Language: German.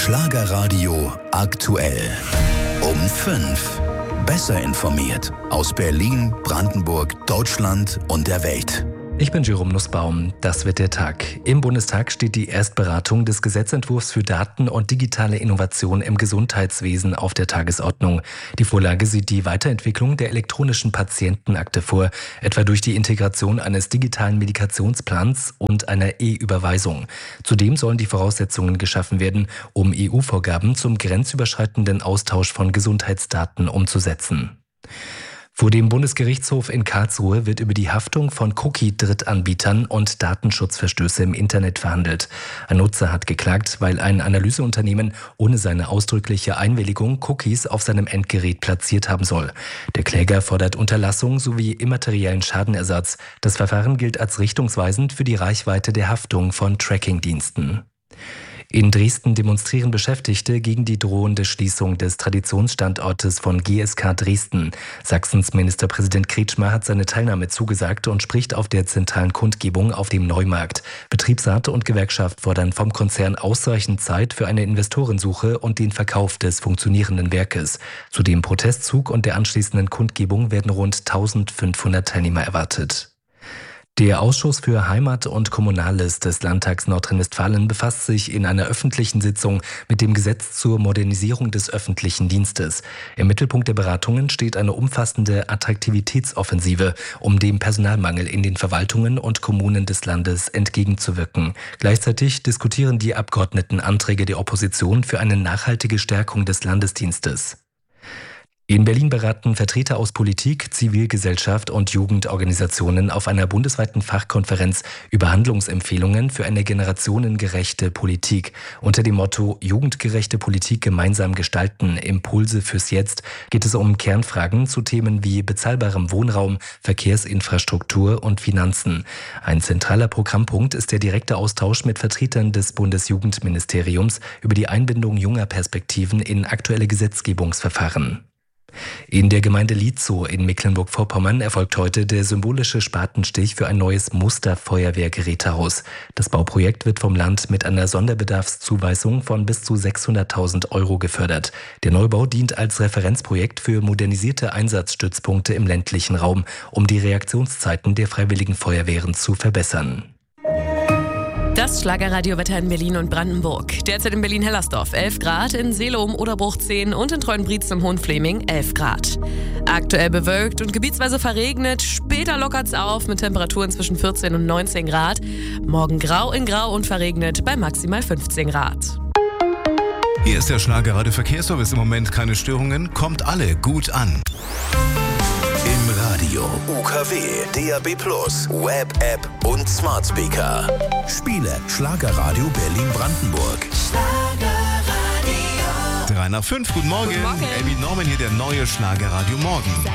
Schlagerradio aktuell. Um 5. Besser informiert aus Berlin, Brandenburg, Deutschland und der Welt. Ich bin Jerome Nussbaum. Das wird der Tag. Im Bundestag steht die Erstberatung des Gesetzentwurfs für Daten und digitale Innovation im Gesundheitswesen auf der Tagesordnung. Die Vorlage sieht die Weiterentwicklung der elektronischen Patientenakte vor, etwa durch die Integration eines digitalen Medikationsplans und einer E-Überweisung. Zudem sollen die Voraussetzungen geschaffen werden, um EU-Vorgaben zum grenzüberschreitenden Austausch von Gesundheitsdaten umzusetzen. Vor dem Bundesgerichtshof in Karlsruhe wird über die Haftung von Cookie-Drittanbietern und Datenschutzverstöße im Internet verhandelt. Ein Nutzer hat geklagt, weil ein Analyseunternehmen ohne seine ausdrückliche Einwilligung Cookies auf seinem Endgerät platziert haben soll. Der Kläger fordert Unterlassung sowie immateriellen Schadenersatz. Das Verfahren gilt als richtungsweisend für die Reichweite der Haftung von Trackingdiensten. In Dresden demonstrieren Beschäftigte gegen die drohende Schließung des Traditionsstandortes von GSK Dresden. Sachsens Ministerpräsident Kretschmer hat seine Teilnahme zugesagt und spricht auf der zentralen Kundgebung auf dem Neumarkt. Betriebsrat und Gewerkschaft fordern vom Konzern ausreichend Zeit für eine Investorensuche und den Verkauf des funktionierenden Werkes. Zu dem Protestzug und der anschließenden Kundgebung werden rund 1500 Teilnehmer erwartet. Der Ausschuss für Heimat und Kommunales des Landtags Nordrhein-Westfalen befasst sich in einer öffentlichen Sitzung mit dem Gesetz zur Modernisierung des öffentlichen Dienstes. Im Mittelpunkt der Beratungen steht eine umfassende Attraktivitätsoffensive, um dem Personalmangel in den Verwaltungen und Kommunen des Landes entgegenzuwirken. Gleichzeitig diskutieren die Abgeordneten Anträge der Opposition für eine nachhaltige Stärkung des Landesdienstes. In Berlin beraten Vertreter aus Politik, Zivilgesellschaft und Jugendorganisationen auf einer bundesweiten Fachkonferenz über Handlungsempfehlungen für eine generationengerechte Politik. Unter dem Motto Jugendgerechte Politik gemeinsam gestalten, Impulse fürs Jetzt geht es um Kernfragen zu Themen wie bezahlbarem Wohnraum, Verkehrsinfrastruktur und Finanzen. Ein zentraler Programmpunkt ist der direkte Austausch mit Vertretern des Bundesjugendministeriums über die Einbindung junger Perspektiven in aktuelle Gesetzgebungsverfahren. In der Gemeinde Lietzow in Mecklenburg-Vorpommern erfolgt heute der symbolische Spatenstich für ein neues Musterfeuerwehrgerätehaus. Das Bauprojekt wird vom Land mit einer Sonderbedarfszuweisung von bis zu 600.000 € gefördert. Der Neubau dient als Referenzprojekt für modernisierte Einsatzstützpunkte im ländlichen Raum, um die Reaktionszeiten der Freiwilligen Feuerwehren zu verbessern. Das Schlagerradiowetter in Berlin und Brandenburg. Derzeit in Berlin-Hellersdorf 11 Grad, in Seelum-Oderbruch 10 und in Treuenbrietzen im Hohenfleming 11 Grad. Aktuell bewölkt und gebietsweise verregnet, später lockert's auf mit Temperaturen zwischen 14 und 19 Grad. Morgen grau in grau und verregnet bei maximal 15 Grad. Hier ist der Schlagerradio-Verkehrsservice. Im Moment keine Störungen, kommt alle gut an. Im Radio, UKW, DAB+, Web-App und Smart Speaker. Spiele Schlagerradio Berlin-Brandenburg. 3 nach 5, guten Morgen. Guten Morgen. Amy Norman hier, der neue Schlagerradio Morgen.